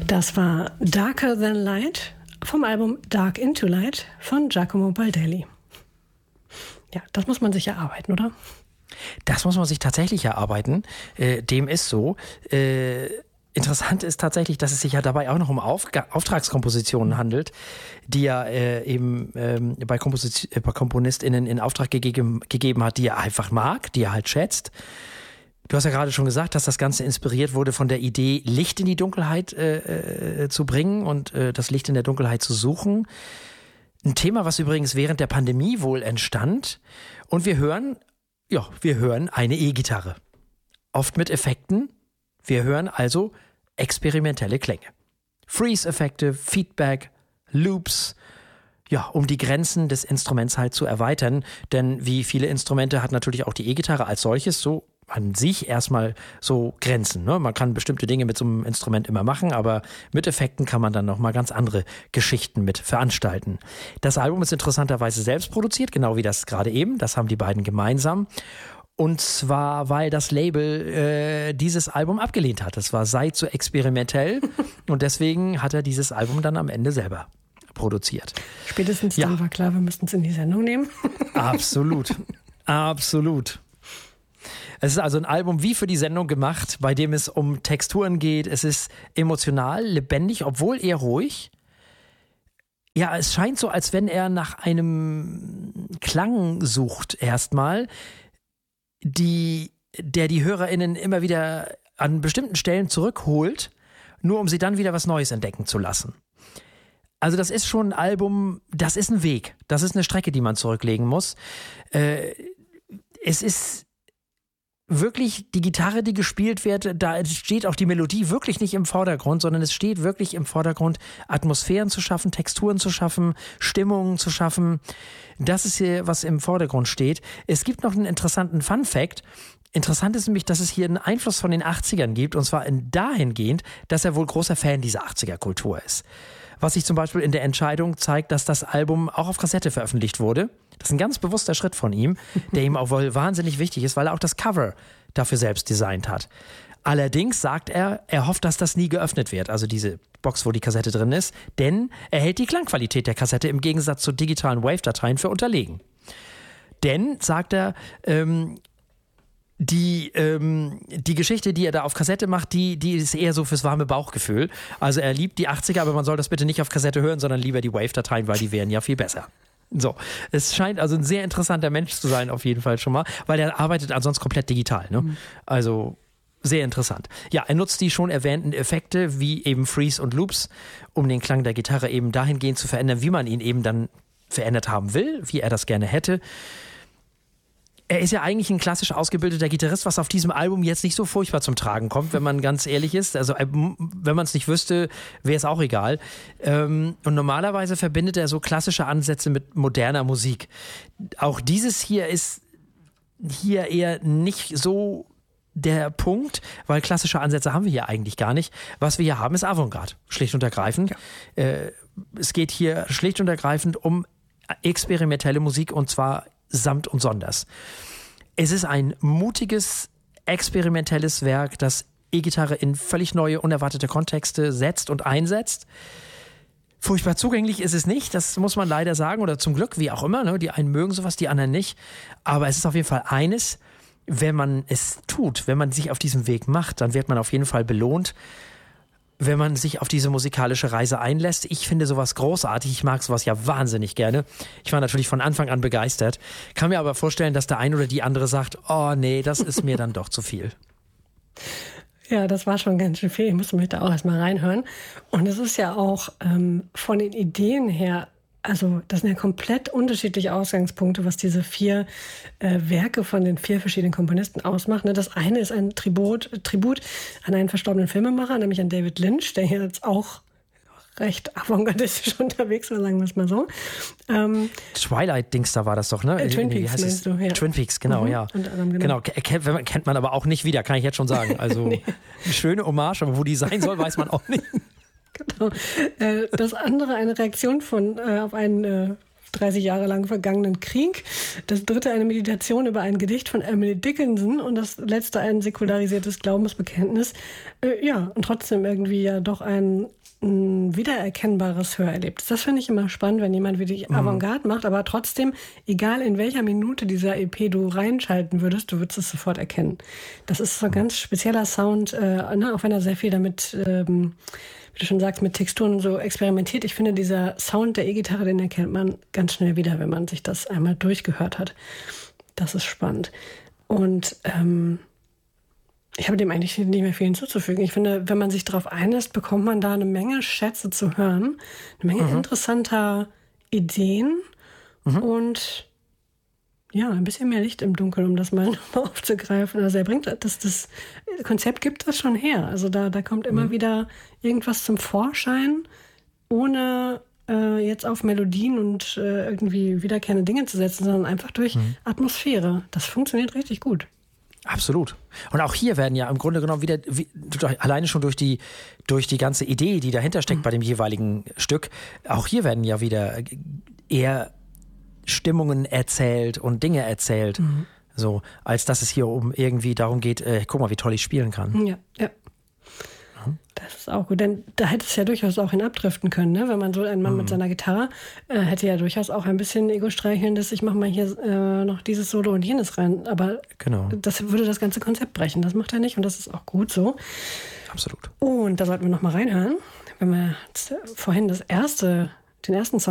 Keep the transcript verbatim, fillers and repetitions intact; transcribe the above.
Das war Darker Than Light vom Album Dark Into Light von Giacomo Baldelli. Ja, das muss man sich erarbeiten, oder? Das muss man sich tatsächlich erarbeiten. Äh, dem ist so. Äh, interessant ist tatsächlich, dass es sich ja dabei auch noch um Auf- Auftragskompositionen handelt, die er äh, eben ähm, bei, Komposi- äh, bei KomponistInnen in Auftrag gegeben, gegeben hat, die er einfach mag, die er halt schätzt. Du hast ja gerade schon gesagt, dass das Ganze inspiriert wurde von der Idee, Licht in die Dunkelheit äh, äh, zu bringen und äh, das Licht in der Dunkelheit zu suchen. Ein Thema, was übrigens während der Pandemie wohl entstand. Und wir hören, ja, wir hören eine E-Gitarre. Oft mit Effekten. Wir hören also experimentelle Klänge. Freeze-Effekte, Feedback, Loops. Ja, um die Grenzen des Instruments halt zu erweitern. Denn wie viele Instrumente hat natürlich auch die E-Gitarre als solches so an sich erstmal so Grenzen. Ne? Man kann bestimmte Dinge mit so einem Instrument immer machen, aber mit Effekten kann man dann nochmal ganz andere Geschichten mit veranstalten. Das Album ist interessanterweise selbst produziert, genau wie das gerade eben. Das haben die beiden gemeinsam. Und zwar, weil das Label äh, dieses Album abgelehnt hat. Das war sei zu experimentell und deswegen hat er dieses Album dann am Ende selber produziert. Spätestens ja. Dann war klar, wir müssten es in die Sendung nehmen. Absolut. Absolut. Es ist also ein Album wie für die Sendung gemacht, bei dem es um Texturen geht. Es ist emotional, lebendig, obwohl eher ruhig. Ja, es scheint so, als wenn er nach einem Klang sucht erstmal, die, der die HörerInnen immer wieder an bestimmten Stellen zurückholt, nur um sie dann wieder was Neues entdecken zu lassen. Also das ist schon ein Album, das ist ein Weg. Das ist eine Strecke, die man zurücklegen muss. Äh, es ist wirklich die Gitarre, die gespielt wird, da steht auch die Melodie wirklich nicht im Vordergrund, sondern es steht wirklich im Vordergrund, Atmosphären zu schaffen, Texturen zu schaffen, Stimmungen zu schaffen. Das ist hier, was im Vordergrund steht. Es gibt noch einen interessanten Fun-Fact. Interessant ist nämlich, dass es hier einen Einfluss von den achtzigern gibt, und zwar in dahingehend, dass er wohl großer Fan dieser achtziger-Kultur ist. Was sich zum Beispiel in der Entscheidung zeigt, dass das Album auch auf Kassette veröffentlicht wurde. Das ist ein ganz bewusster Schritt von ihm, der ihm auch wohl wahnsinnig wichtig ist, weil er auch das Cover dafür selbst designt hat. Allerdings sagt er, er hofft, dass das nie geöffnet wird, also diese Box, wo die Kassette drin ist, denn er hält die Klangqualität der Kassette im Gegensatz zu digitalen Wave-Dateien für unterlegen. Denn, sagt er, ähm, Die, ähm, die Geschichte, die er da auf Kassette macht, die, die ist eher so fürs warme Bauchgefühl. Also er liebt die achtziger, aber man soll das bitte nicht auf Kassette hören, sondern lieber die Wave-Dateien, weil die wären ja viel besser. So, es scheint also ein sehr interessanter Mensch zu sein, auf jeden Fall schon mal, weil er arbeitet ansonsten komplett digital. Ne? Mhm. Also sehr interessant. Ja, er nutzt die schon erwähnten Effekte, wie eben Freeze und Loops, um den Klang der Gitarre eben dahingehend zu verändern, wie man ihn eben dann verändert haben will, wie er das gerne hätte. Er ist ja eigentlich ein klassisch ausgebildeter Gitarrist, was auf diesem Album jetzt nicht so furchtbar zum Tragen kommt, wenn man ganz ehrlich ist. Also wenn man es nicht wüsste, wäre es auch egal. Und normalerweise verbindet er so klassische Ansätze mit moderner Musik. Auch dieses hier ist hier eher nicht so der Punkt, weil klassische Ansätze haben wir hier eigentlich gar nicht. Was wir hier haben, ist Avantgarde, schlicht und ergreifend. Ja. Es geht hier schlicht und ergreifend um experimentelle Musik, und zwar samt und sonders. Es ist ein mutiges, experimentelles Werk, das E-Gitarre in völlig neue, unerwartete Kontexte setzt und einsetzt. Furchtbar zugänglich ist es nicht, das muss man leider sagen, oder zum Glück, wie auch immer. Ne? Die einen mögen sowas, die anderen nicht. Aber es ist auf jeden Fall eines, wenn man es tut, wenn man sich auf diesem Weg macht, dann wird man auf jeden Fall belohnt, wenn man sich auf diese musikalische Reise einlässt. Ich finde sowas großartig. Ich mag sowas ja wahnsinnig gerne. Ich war natürlich von Anfang an begeistert. Kann mir aber vorstellen, dass der ein oder die andere sagt, oh nee, das ist mir dann doch zu viel. Ja, das war schon ganz schön viel. Ich musste mich da auch erstmal reinhören. Und es ist ja auch ähm, von den Ideen her, also das sind ja komplett unterschiedliche Ausgangspunkte, was diese vier äh, Werke von den vier verschiedenen Komponisten ausmacht. Ne? Das eine ist ein Tribut, Tribut an einen verstorbenen Filmemacher, nämlich an David Lynch, der jetzt auch recht avantgardistisch unterwegs war, sagen wir es mal so. Ähm, Twilight-Dings, da war das doch, ne? Äh, Twin Peaks meinst du, ja. Twin Peaks, genau, mhm. ja. Und, ähm, genau, genau. Kennt, kennt man aber auch nicht wieder, kann ich jetzt schon sagen. Also nee. Eine schöne Hommage, aber wo die sein soll, weiß man auch nicht. Genau. Das andere, eine Reaktion von äh, auf einen äh, dreißig Jahre lang vergangenen Krieg. Das dritte eine Meditation über ein Gedicht von Emily Dickinson und das letzte ein säkularisiertes Glaubensbekenntnis. Äh, ja, und trotzdem irgendwie ja doch ein, ein wiedererkennbares Hörerlebnis. Das finde ich immer spannend, wenn jemand wirklich mhm. Avantgarde macht, aber trotzdem, egal in welcher Minute dieser E P du reinschalten würdest, du würdest es sofort erkennen. Das ist so ein ganz spezieller Sound, äh, ne, auch wenn er sehr viel damit, ähm, wie du schon sagst, mit Texturen so experimentiert. Ich finde, dieser Sound der E-Gitarre, den erkennt man ganz schnell wieder, wenn man sich das einmal durchgehört hat. Das ist spannend. Und ähm, ich habe dem eigentlich nicht mehr viel hinzuzufügen. Ich finde, wenn man sich darauf einlässt, bekommt man da eine Menge Schätze zu hören, eine Menge mhm. interessanter Ideen mhm. und ja, ein bisschen mehr Licht im Dunkeln, um das mal nochmal aufzugreifen. Also er bringt das, das Konzept gibt das schon her. Also da, da kommt immer mhm. wieder irgendwas zum Vorschein, ohne äh, jetzt auf Melodien und äh, irgendwie wiederkehrende Dinge zu setzen, sondern einfach durch mhm. Atmosphäre. Das funktioniert richtig gut. Absolut. Und auch hier werden ja im Grunde genommen wieder, wie, alleine schon durch die, durch die ganze Idee, die dahinter steckt mhm. bei dem jeweiligen Stück, auch hier werden ja wieder eher Stimmungen erzählt und Dinge erzählt, mhm. so, als dass es hier um irgendwie darum geht, äh, guck mal, wie toll ich spielen kann. Ja, ja. Das ist auch gut, denn da hätte es ja durchaus auch hin abdriften können, ne? Wenn man so ein Mann mhm. mit seiner Gitarre äh, hätte ja durchaus auch ein bisschen Ego-streichelndes, ich mache mal hier äh, noch dieses Solo und jenes rein, aber genau. das würde das ganze Konzept brechen, das macht er nicht und das ist auch gut so. Absolut. Und da sollten wir noch mal reinhören, wenn wir vorhin das erste, den ersten Song